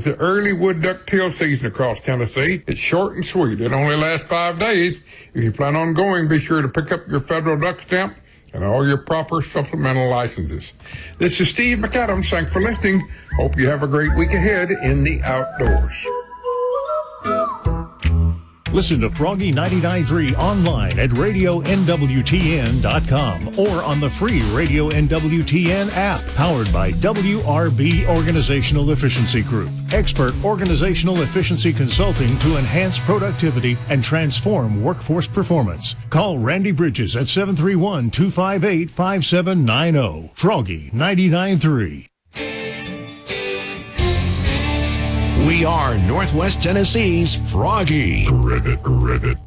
the early wood duck till season across Tennessee. It's short and sweet. It only lasts 5 days. If you plan on going, be sure to pick up your federal duck stamp and all your proper supplemental licenses. This is Steve McAdams. Thanks for listening. Hope you have a great week ahead in the outdoors. Listen to Froggy 99.3 online at radionwtn.com or on the free Radio NWTN app, powered by WRB Organizational Efficiency Group. Expert organizational efficiency consulting to enhance productivity and transform workforce performance. Call Randy Bridges at 731-258-5790. Froggy 99.3. We are Northwest Tennessee's Froggy. Reddit.